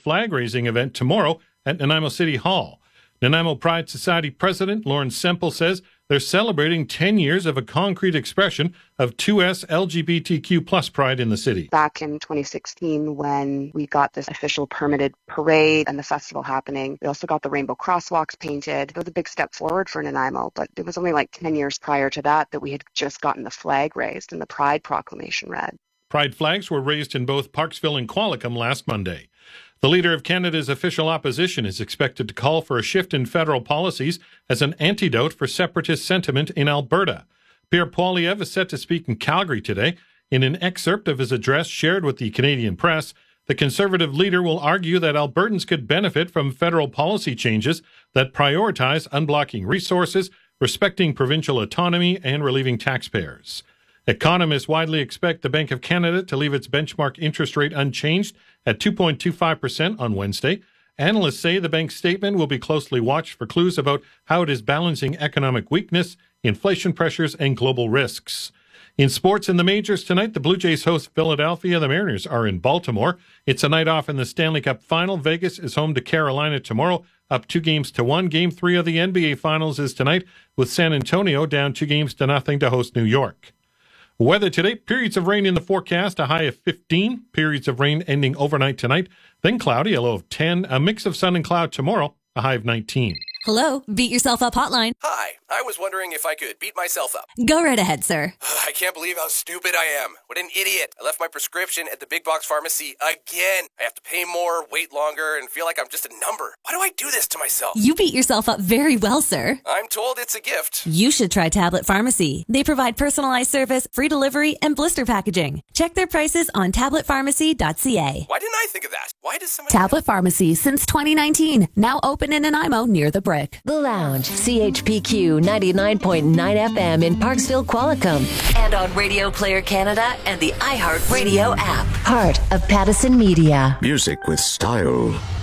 flag-raising event tomorrow at Nanaimo City Hall. Nanaimo Pride Society President Lauren Semple says they're celebrating 10 years of a concrete expression of 2S LGBTQ plus pride in the city. Back in 2016, when we got this official permitted parade and the festival happening, we also got the rainbow crosswalks painted. It was a big step forward for Nanaimo, but it was only like 10 years prior to that we had just gotten the flag raised and the Pride proclamation read. Pride flags were raised in both Parksville and Qualicum last Monday. The leader of Canada's official opposition is expected to call for a shift in federal policies as an antidote for separatist sentiment in Alberta. Pierre Poilievre is set to speak in Calgary today. In an excerpt of his address shared with the Canadian press, the Conservative leader will argue that Albertans could benefit from federal policy changes that prioritize unblocking resources, respecting provincial autonomy, and relieving taxpayers. Economists widely expect the Bank of Canada to leave its benchmark interest rate unchanged at 2.25% on Wednesday. Analysts say the bank's statement will be closely watched for clues about how it is balancing economic weakness, inflation pressures, and global risks. In sports in the majors tonight, the Blue Jays host Philadelphia. The Mariners are in Baltimore. It's a night off in the Stanley Cup Final. Vegas is home to Carolina tomorrow, up 2-1. Game 3 of the NBA Finals is tonight, with San Antonio down 2-0 to host New York. Weather today, periods of rain in the forecast, a high of 15, periods of rain ending overnight tonight, then cloudy, a low of 10, a mix of sun and cloud tomorrow, a high of 19. Hello, Beat Yourself Up hotline. Hi, I was wondering if I could beat myself up. Go right ahead, sir. I can't believe how stupid I am. What an idiot. I left my prescription at the big box pharmacy again. I have to pay more, wait longer, and feel like I'm just a number. Why do I do this to myself? You beat yourself up very well, sir. I'm told it's a gift. You should try Tablet Pharmacy. They provide personalized service, free delivery, and blister packaging. Check their prices on tabletpharmacy.ca. Why didn't I think of that? Why does somebody... Tablet Pharmacy since 2019. Now open in Nanaimo near the Brick. The Lounge, CHPQ 99.9 FM in Parksville, Qualicum. And on Radio Player Canada and the iHeartRadio app. Part of Pattison Media. Music with style.